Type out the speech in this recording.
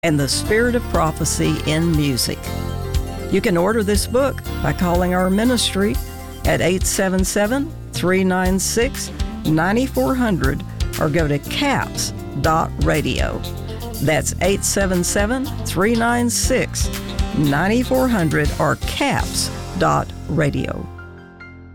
and the Spirit of Prophecy in Music. You can order this book by calling our ministry at 877-396-9400 or go to caps.radio. That's 877-396-9400 or caps.radio.